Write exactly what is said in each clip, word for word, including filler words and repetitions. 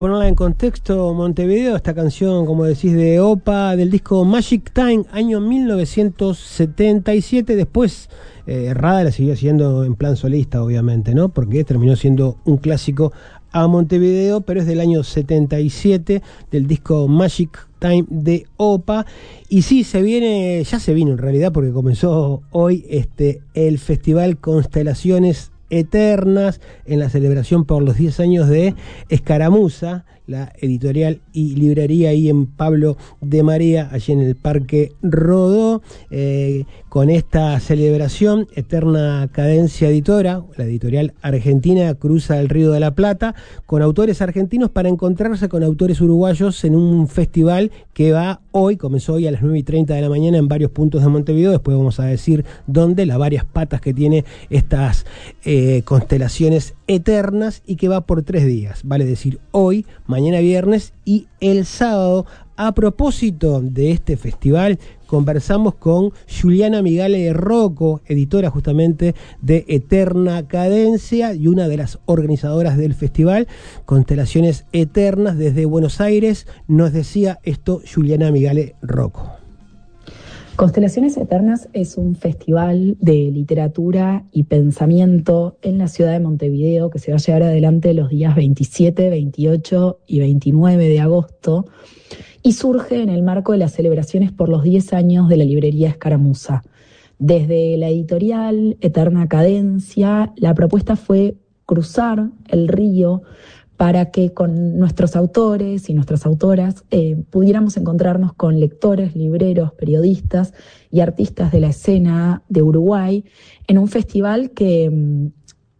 Ponerla en contexto, Montevideo, esta canción, como decís, de Opa, del disco Magic Time, año mil novecientos setenta y siete. Después, eh, Rada la siguió haciendo en plan solista, obviamente, ¿no? Porque terminó siendo un clásico a Montevideo, pero es del año setenta y siete, del disco Magic Time de Opa. Y sí, se viene, ya se vino en realidad, porque comenzó hoy este, el Festival Constelaciones Eternas, en la celebración por los diez años de Escaramuza, la editorial y librería ahí en Pablo de María, allí en el Parque Rodó. Eh, con esta celebración, Eterna Cadencia Editora, la editorial argentina, cruza el Río de la Plata con autores argentinos para encontrarse con autores uruguayos en un festival que va hoy, comenzó hoy a las nueve y treinta de la mañana en varios puntos de Montevideo. Después vamos a decir dónde, las varias patas que tiene estas eh, constelaciones eternas, y que va por tres días, vale decir hoy, mañana viernes y el sábado. A propósito de este festival, conversamos con Juliana Migale Rocco, editora justamente de Eterna Cadencia y una de las organizadoras del festival Constelaciones Eternas desde Buenos Aires. Nos decía esto Juliana Migale Rocco. Constelaciones Eternas es un festival de literatura y pensamiento en la ciudad de Montevideo que se va a llevar adelante los días veintisiete, veintiocho y veintinueve de agosto, y surge en el marco de las celebraciones por los diez años de la librería Escaramuza. Desde la editorial Eterna Cadencia, la propuesta fue cruzar el río para que con nuestros autores y nuestras autoras eh, pudiéramos encontrarnos con lectores, libreros, periodistas y artistas de la escena de Uruguay en un festival que,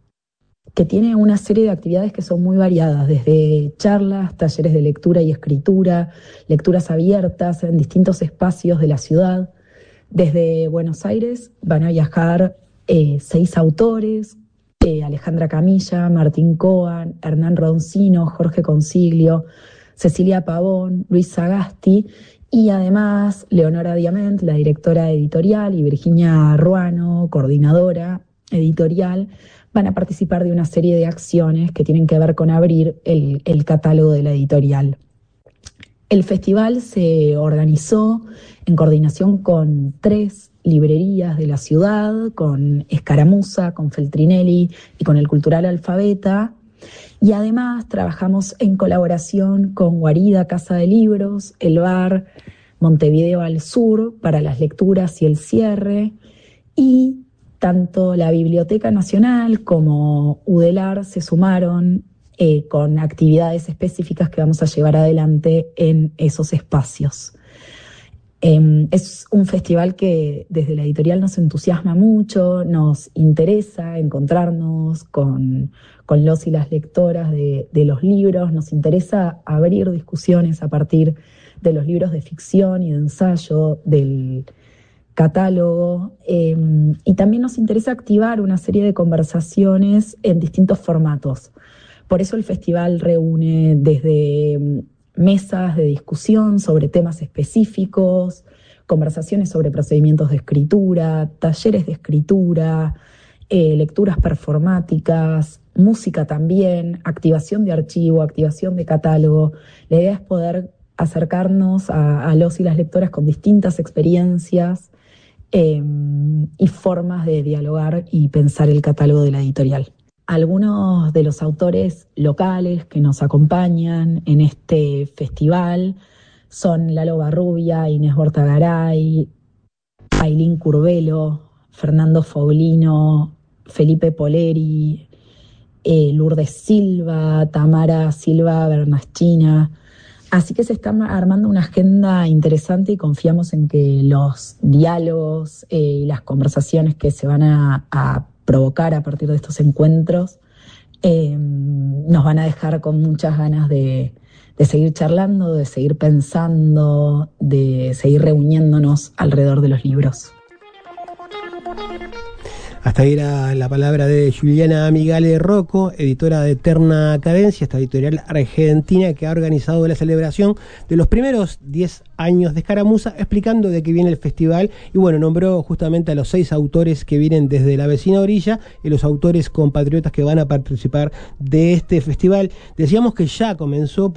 que tiene una serie de actividades que son muy variadas, desde charlas, talleres de lectura y escritura, lecturas abiertas en distintos espacios de la ciudad. Desde Buenos Aires van a viajar eh, seis autores, Eh, Alejandra Camilla, Martín Coan, Hernán Roncino, Jorge Consiglio, Cecilia Pavón, Luis Sagasti, y además Leonora Diamant, la directora editorial, y Virginia Ruano, coordinadora editorial, van a participar de una serie de acciones que tienen que ver con abrir el, el catálogo de la editorial. El festival se organizó en coordinación con tres librerías de la ciudad, con Escaramuza, con Feltrinelli y con el Cultural Alfabeta, y además trabajamos en colaboración con Guarida Casa de Libros, el bar Montevideo al Sur para las lecturas y el cierre, y tanto la Biblioteca Nacional como UDELAR se sumaron eh, con actividades específicas que vamos a llevar adelante en esos espacios. Eh, es un festival que desde la editorial nos entusiasma mucho, nos interesa encontrarnos con, con los y las lectoras de, de los libros, nos interesa abrir discusiones a partir de los libros de ficción y de ensayo, del catálogo, eh, y también nos interesa activar una serie de conversaciones en distintos formatos. Por eso el festival reúne desde mesas de discusión sobre temas específicos, conversaciones sobre procedimientos de escritura, talleres de escritura, eh, lecturas performáticas, música también, activación de archivo, activación de catálogo. La idea es poder acercarnos a, a los y las lectoras con distintas experiencias eh, y formas de dialogar y pensar el catálogo de la editorial. Algunos de los autores locales que nos acompañan en este festival son Lalo Barrubia, Inés Bortagaray, Ailín Curvelo, Fernando Foglino, Felipe Poleri, eh, Lourdes Silva, Tamara Silva Bernaschina. Así que se está armando una agenda interesante y confiamos en que los diálogos eh, y las conversaciones que se van a, a provocar a partir de estos encuentros eh, nos van a dejar con muchas ganas de, de seguir charlando, de seguir pensando, de seguir reuniéndonos alrededor de los libros. Hasta ahí era la palabra de Juliana Migale Rocco, editora de Eterna Cadencia, esta editorial argentina que ha organizado la celebración de los primeros diez años de Escaramuza, explicando de qué viene el festival. Y bueno, nombró justamente a los seis autores que vienen desde la vecina orilla y los autores compatriotas que van a participar de este festival. Decíamos que ya comenzó